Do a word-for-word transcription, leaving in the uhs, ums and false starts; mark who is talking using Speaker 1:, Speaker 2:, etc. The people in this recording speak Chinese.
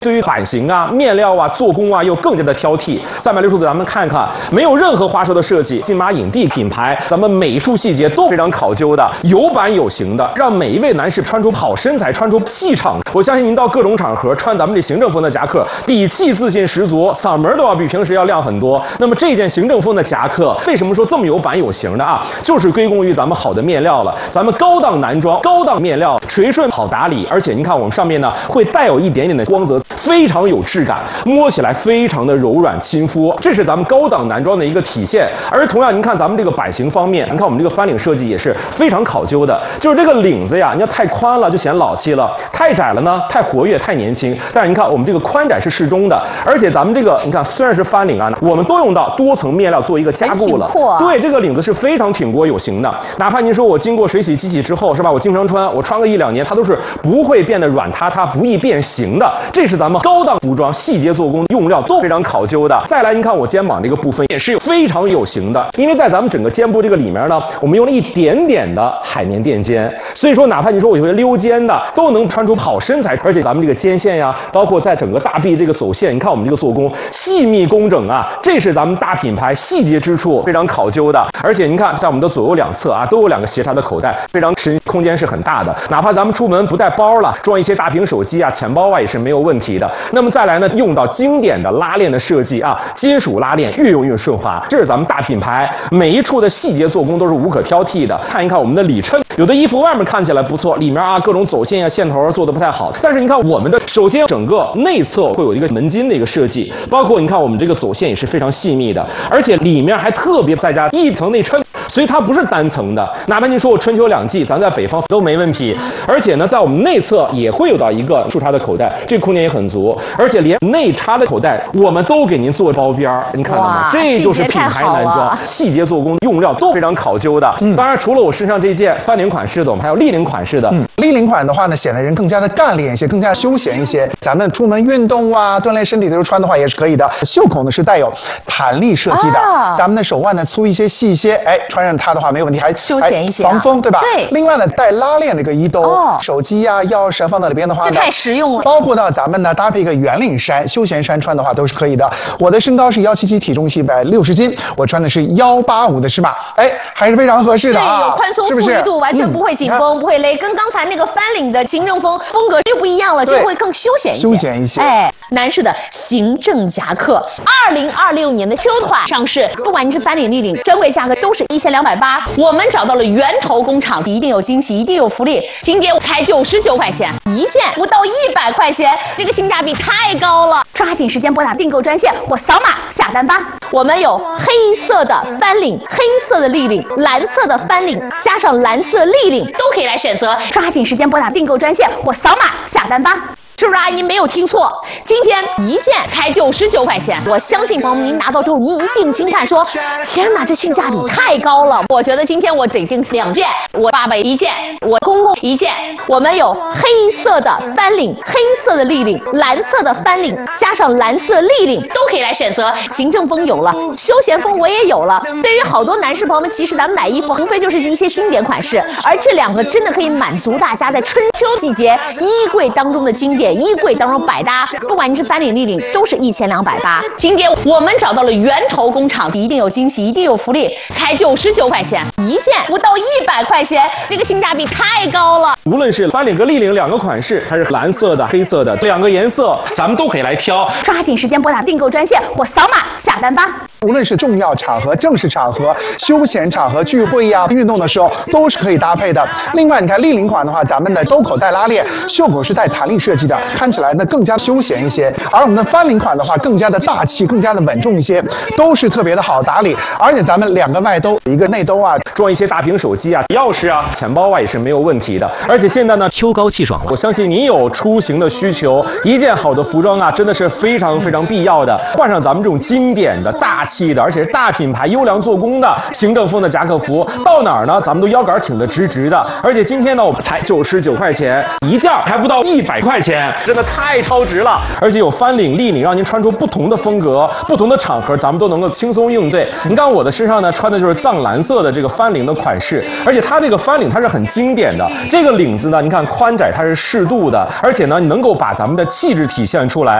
Speaker 1: 对于版型啊、面料啊、做工啊，又更加的挑剔。三百六十度，咱们看看，没有任何花哨的设计，金马影帝品牌，咱们每一处细节都非常考究的，有版有型的，让每一位男士穿出好身材，穿出气场。我相信您到各种场合穿咱们这行政风的夹克，底气自信十足，嗓门都要比平时要亮很多。那么这件行政风的夹克，为什么说这么有版有型的啊？就是归功于咱们好的面料了。咱们高档男装、高档面料，垂顺好打理，而且您看我们上面呢会带有一点点的光泽，非常有质感，摸起来非常的柔软亲肤，这是咱们高档男装的一个体现。而同样，您看咱们这个版型方面，您看我们这个翻领设计也是非常考究的，就是这个领子呀，你要太宽了就显老气了，太窄了呢太活跃太年轻。但是您看我们这个宽窄是适中的，而且咱们这个你看虽然是翻领啊，我们都用到多层面料做一个加固了，
Speaker 2: 啊、
Speaker 1: 对，这个领子是非常挺过有型的。哪怕您说我经过水洗机洗之后是吧，我经常穿，我穿个一两年，它都是不会变得软塌塌，不易变形的。这是咱们高档服装细节做工用料都非常考究的。再来，您看我肩膀这个部分也是非常有型的，因为在咱们整个肩部这个里面呢，我们用了一点点的海绵垫肩，所以说哪怕你说我有些溜肩的，都能穿出好身材。而且咱们这个肩线呀，包括在整个大臂这个走线，你看我们这个做工细密工整啊，这是咱们大品牌细节之处非常考究的。而且您看，在我们的左右两侧啊，都有两个斜插的口袋，非常深，空间是很大的。哪怕咱们出门不带包了，装一些大屏手机啊、钱包啊，也是没有问题的。那么再来呢，用到经典的拉链的设计啊，金属拉链越用越顺滑，这是咱们大品牌每一处的细节做工都是无可挑剔的。看一看我们的里衬，有的衣服外面看起来不错，里面啊各种走线啊、线头做的不太好，但是你看我们的，首先整个内侧会有一个门襟的一个设计，包括你看我们这个走线也是非常细密的，而且里面还特别再加一层内衬，所以它不是单层的。哪怕您说我春秋两季，咱在北方都没问题。而且呢，在我们内侧也会有到一个竖插的口袋，这个空间也很足，而且连内插的口袋我们都给您做包边儿，您看到吗？这就是品牌男装，细节做工用料都非常考究的。嗯，当然除了我身上这件翻领款式的，我们还有立领款式的。
Speaker 3: 嗯，立领款的话呢，显得人更加的干练一些，更加休闲一些。咱们出门运动啊、锻炼身体的时候穿的话也是可以的。袖口呢是带有弹力设计的，啊、咱们的手腕呢粗一些、细一些，哎，穿上它的话没有问题，还
Speaker 2: 休闲一些、啊，
Speaker 3: 防风，对吧？
Speaker 2: 对。
Speaker 3: 另外呢，带拉链的一个衣兜，哦、手机呀、啊、钥匙放到里边的话呢，
Speaker 2: 这太实用了。
Speaker 3: 包括到咱们呢搭配一个圆领衫、休闲衫穿的话都是可以的。我的身高是幺七七，体重是一百六十斤，我穿的是幺八五的尺码，哎，还是非常合适的啊。
Speaker 2: 对，有宽松富裕度，完全不会紧绷、嗯，不会勒，跟刚才那个翻领的行政风风格就不一样了，就会更休闲一些。
Speaker 3: 休闲一些。
Speaker 2: 哎，男士的行政夹克，二零二六年的秋款上市，不管你是翻领、立领，专柜价格都是一千两百八。我们找到了源头工厂，一定有惊喜，一定有福利。今天才九十九块钱一件，不到一百块钱，这个性价比太高了。抓紧时间拨打订购专线或扫码下单吧。我们有黑色的翻领、黑色的立领、蓝色的翻领，加上蓝色立领都可以来选择。抓紧时间拨打订购专线或扫码下单吧。是不是阿姨没有听错？今天一件才九十九块钱，我相信朋友们您拿到之后，您一定惊叹说：“天哪，这性价比太高了！”我觉得今天我得订两件，我爸爸一件，我公公一件。我们有黑色的翻领、黑色的立领、蓝色的翻领，加上蓝色立领都可以来选择。行政风有了，休闲风我也有了。对于好多男士朋友们，其实咱们买衣服无非就是一些经典款式，而这两个真的可以满足大家在春秋季节衣柜当中的经典。衣柜当中百搭，不管你是翻领、立领，都是一千两百八。今天我们找到了源头工厂，一定有惊喜，一定有福利，才九十九块钱一件，不到一百块钱，这个性价比太高了。
Speaker 1: 无论是翻领和立领两个款式，还是蓝色的、黑色的两个颜色，咱们都可以来挑。
Speaker 2: 抓紧时间拨打订购专线或扫码下单吧。
Speaker 3: 无论是重要场合、正式场合、休闲场合、聚会呀、运动的时候，都是可以搭配的。另外，你看立领款的话，咱们的兜口带拉链，袖口是带弹力设计的，看起来呢更加休闲一些。而我们的翻领款的话，更加的大气，更加的稳重一些，都是特别的好打理。而且咱们两个外兜，一个内兜啊，
Speaker 1: 装一些大屏手机啊、钥匙啊、钱包啊也是没有问题的。而且现在呢，秋高气爽了，我相信你有出行的需求，一件好的服装啊，真的是非常非常必要的。换上咱们这种经典的大气的，而且是大品牌、优良做工的行政风的夹克服，到哪儿呢，咱们都腰杆挺得直直的。而且今天呢，我们才九十九块钱一件，还不到一百块钱。 天，真的太超值了！而且有翻领、立领，让您穿出不同的风格、不同的场合，咱们都能够轻松应对。你看我的身上呢，穿的就是藏蓝色的这个翻领的款式，而且它这个翻领它是很经典的。这个领子呢，你看宽窄它是适度的，而且呢能够把咱们的气质体现出来。